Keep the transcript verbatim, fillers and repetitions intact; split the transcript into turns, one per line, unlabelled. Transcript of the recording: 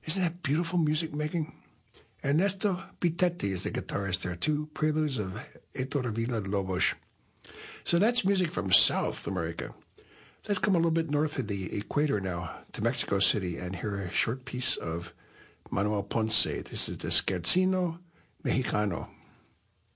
Isn't that beautiful music making? Ernesto Pitetti is the guitarist there too. Preludes of Heitor Villa-Lobos. So that's music from South America. Let's come a little bit north of the equator now to Mexico City and hear a short piece of Manuel Ponce. This is the Scherzino Mexicano.